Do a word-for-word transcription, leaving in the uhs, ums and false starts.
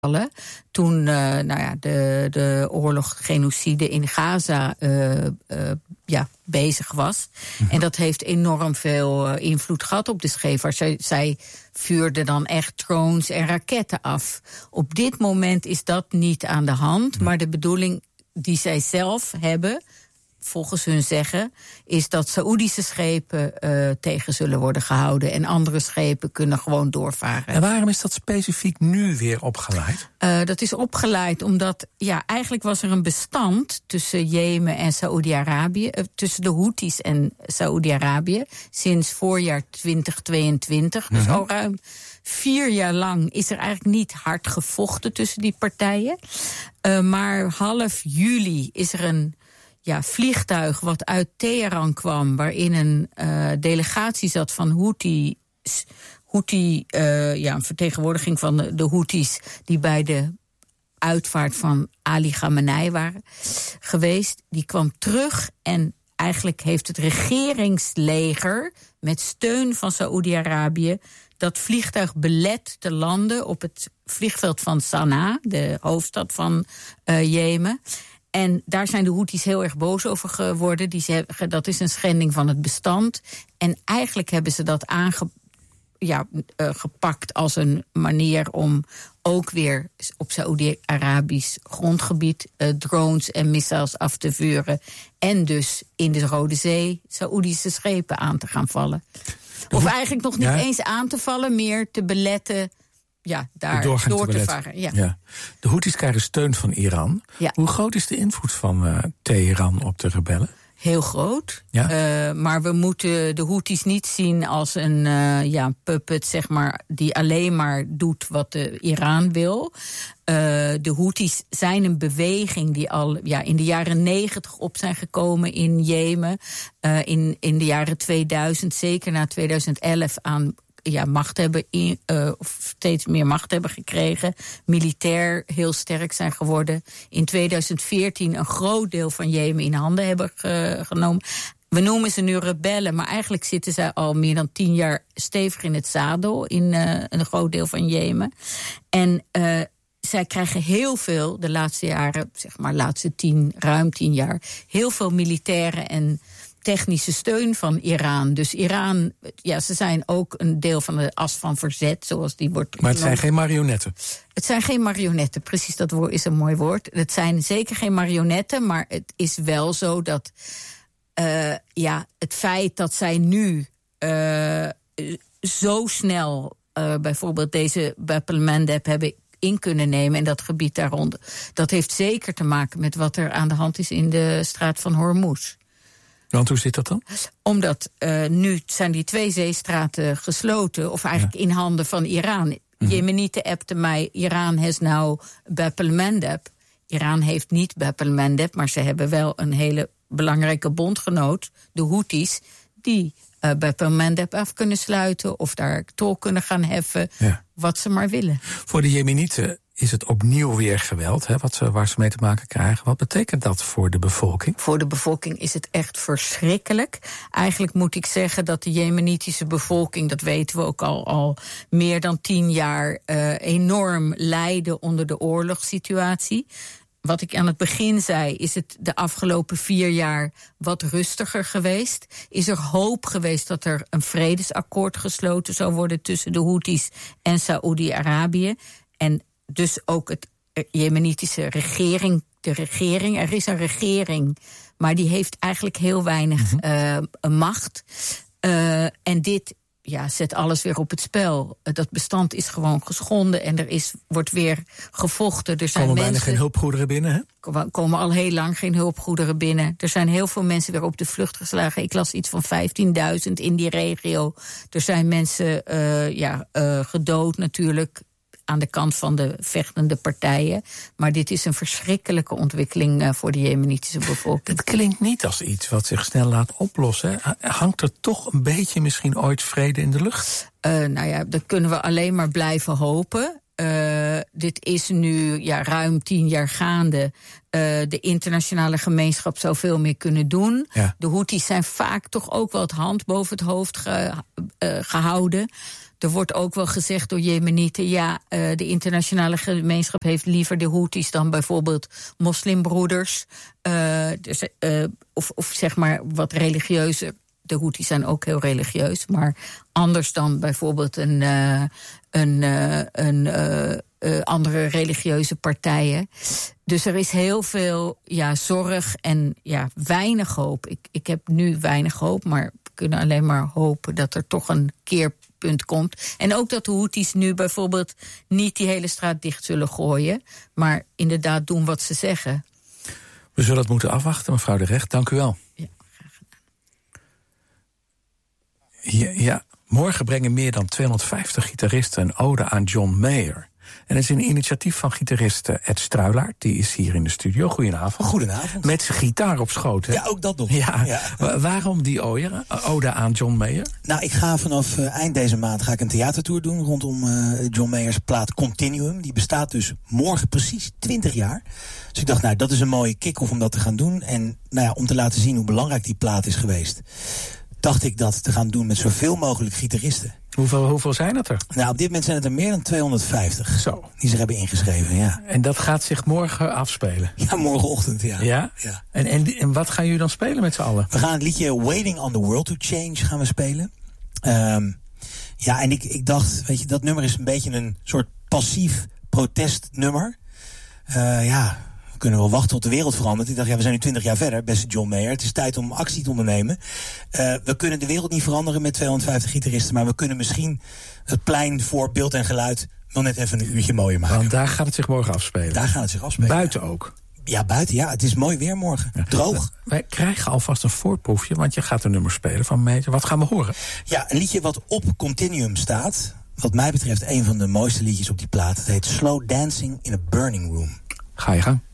Toen uh, nou ja, de, de oorlog, genocide in Gaza uh, uh, ja, bezig was. Mm-hmm. En dat heeft enorm veel uh, invloed gehad op de scheepvaart. Zij, zij vuurden dan echt drones en raketten af. Op dit moment is dat niet aan de hand. Mm-hmm. Maar de bedoeling die zij zelf hebben, volgens hun zeggen, is dat Saoedische schepen uh, tegen zullen worden gehouden en andere schepen kunnen gewoon doorvaren. En waarom is dat specifiek nu weer opgeleid? Uh, dat is opgeleid omdat, ja, eigenlijk was er een bestand tussen Jemen en Saoedi-Arabië, uh, tussen de Houthis en Saoedi-Arabië, sinds voorjaar twintig tweeëntwintig. Mm-hmm. Dus al ruim vier jaar lang is er eigenlijk niet hard gevochten tussen die partijen. Uh, maar half juli is er een Ja, vliegtuig wat uit Teheran kwam, waarin een uh, delegatie zat van Houthi, Houthi uh, ja, een vertegenwoordiging van de, de Houthis die bij de uitvaart van Ali Khamenei waren geweest. Die kwam terug en eigenlijk heeft het regeringsleger met steun van Saoedi-Arabië dat vliegtuig belet te landen op het vliegveld van Sanaa, de hoofdstad van uh, Jemen. En daar zijn de Houthis heel erg boos over geworden. Die zeggen, dat is een schending van het bestand. En eigenlijk hebben ze dat aangepakt ja, uh, gepakt als een manier om ook weer op Saoedi-Arabisch grondgebied uh, drones en missiles af te vuren. En dus in de Rode Zee Saoedische schepen aan te gaan vallen. Of eigenlijk nog niet ja. eens aan te vallen, meer te beletten. Ja, daar door te, te varen. Ja. Ja. De Houthis krijgen steun van Iran. Ja. Hoe groot is de invloed van uh, Teheran op de rebellen? Heel groot. Ja. Uh, maar we moeten de Houthis niet zien als een uh, ja, puppet, zeg maar, die alleen maar doet wat de Iran wil. Uh, de Houthis zijn een beweging die al ja, in de jaren negentig op zijn gekomen in Jemen. Uh, in, in de jaren tweeduizend, zeker na tweeduizend elf, aan ja, macht hebben, in, uh, of steeds meer macht hebben gekregen. Militair heel sterk zijn geworden. In tweeduizend veertien een groot deel van Jemen in handen hebben ge, genomen. We noemen ze nu rebellen, maar eigenlijk zitten zij al meer dan tien jaar stevig in het zadel in uh, een groot deel van Jemen. En uh, zij krijgen heel veel, de laatste jaren, zeg maar laatste tien, ruim tien jaar, heel veel militaire en technische steun van Iran. Dus Iran, ja, ze zijn ook een deel van de as van verzet, zoals die wordt. Maar het zijn geen marionetten? Het zijn geen marionetten, precies, dat woord is een mooi woord. Het zijn zeker geen marionetten, maar het is wel zo dat uh, ja, het feit dat zij nu uh, zo snel uh, bijvoorbeeld deze Bab el-Mandeb hebben in kunnen nemen en dat gebied daaronder, dat heeft zeker te maken met wat er aan de hand is in de straat van Hormuz. Want hoe zit dat dan? Omdat uh, nu zijn die twee zeestraten gesloten, of eigenlijk ja. in handen van Iran. Mm-hmm. Jemenieten appten mij, Iran has now Bab el-Mandeb. Iran heeft niet Bab el-Mandeb, maar ze hebben wel een hele belangrijke bondgenoot, de Houthis, die uh, Bab el-Mandeb af kunnen sluiten of daar tol kunnen gaan heffen, ja. wat ze maar willen. Voor de Jemenieten is het opnieuw weer geweld, hè, wat ze, waar ze mee te maken krijgen. Wat betekent dat voor de bevolking? Voor de bevolking is het echt verschrikkelijk. Eigenlijk moet ik zeggen dat de Jemenitische bevolking, dat weten we ook al, al meer dan tien jaar, uh, enorm lijden onder de oorlogssituatie. Wat ik aan het begin zei, is het de afgelopen vier jaar wat rustiger geweest. Is er hoop geweest dat er een vredesakkoord gesloten zou worden tussen de Houthis en Saoedi-Arabië. En dus ook het Jemenitische regering, de regering. Er is een regering, maar die heeft eigenlijk heel weinig mm-hmm. uh, macht. Uh, en dit ja, zet alles weer op het spel. Uh, dat bestand is gewoon geschonden en er is, wordt weer gevochten. Er zijn komen mensen, bijna geen hulpgoederen binnen, hè? Er komen al heel lang geen hulpgoederen binnen. Er zijn heel veel mensen weer op de vlucht geslagen. Ik las iets van vijftienduizend in die regio. Er zijn mensen uh, ja, uh, gedood natuurlijk aan de kant van de vechtende partijen. Maar dit is een verschrikkelijke ontwikkeling uh, voor de Jemenitische bevolking. Het klinkt niet als iets wat zich snel laat oplossen. Hangt er toch een beetje misschien ooit vrede in de lucht? Uh, nou ja, dat kunnen we alleen maar blijven hopen. Uh, dit is nu ja, ruim tien jaar gaande. Uh, de internationale gemeenschap zou veel meer kunnen doen. Ja. De Houthis zijn vaak toch ook wel het hand boven het hoofd ge, uh, gehouden. er wordt ook wel gezegd door Jemenieten, ja, uh, de internationale gemeenschap heeft liever de Houthis dan bijvoorbeeld moslimbroeders. Uh, dus, uh, of, of zeg maar wat religieuze. De Houthis zijn ook heel religieus, maar anders dan bijvoorbeeld een, uh, een, uh, een uh, uh, andere religieuze partijen. Dus er is heel veel ja, zorg en ja, weinig hoop. Ik, ik heb nu weinig hoop, maar we kunnen alleen maar hopen dat er toch een keerpunt komt. En ook dat de Houthis nu bijvoorbeeld niet die hele straat dicht zullen gooien, maar inderdaad doen wat ze zeggen. We zullen het moeten afwachten, mevrouw De Recht. Dank u wel. Ja. Ja, ja, morgen brengen meer dan tweehonderdvijftig gitaristen een ode aan John Mayer. En dat is een initiatief van gitarist Ed Struilaert. Die is hier in de studio. Goedenavond. Goedenavond. Met zijn gitaar op schoot, hè? Ja, ook dat nog. Ja. Ja. Waarom die ode, ode aan John Mayer? Nou, ik ga vanaf uh, eind deze maand ga ik een theatertour doen rondom uh, John Mayers plaat Continuum. Die bestaat dus morgen precies twintig jaar. Dus ik dacht, nou, dat is een mooie kick-off om dat te gaan doen. En nou ja, om te laten zien hoe belangrijk die plaat is geweest, dacht ik dat te gaan doen met zoveel mogelijk gitaristen. Hoeveel, hoeveel zijn het er? Nou, op dit moment zijn het er meer dan tweehonderdvijftig. Zo. Die zich hebben ingeschreven, ja. En dat gaat zich morgen afspelen? Ja, morgenochtend, ja. Ja? Ja. En, en, en wat gaan jullie dan spelen met z'n allen? We gaan het liedje Waiting on the World to Change gaan we spelen. Um, ja, en ik, ik dacht, weet je, dat nummer is een beetje een soort passief protestnummer. Uh, ja... We kunnen wel wachten tot de wereld verandert. Ik dacht, ja, we zijn nu twintig jaar verder, beste John Mayer. Het is tijd om actie te ondernemen. Uh, we kunnen de wereld niet veranderen met tweehonderdvijftig gitaristen, maar we kunnen misschien het plein voor beeld en geluid wel net even een uurtje mooier maken. Want daar gaat het zich morgen afspelen. Daar gaat het zich afspelen. Buiten ook. Ja, buiten, ja. Het is mooi weer morgen. Ja. Droog. Wij krijgen alvast een voorproefje, want je gaat een nummer spelen van Mayer. Wat gaan we horen? Ja, een liedje wat op Continuum staat. Wat mij betreft een van de mooiste liedjes op die plaat. Het heet Slow Dancing in a Burning Room. Ga je gang.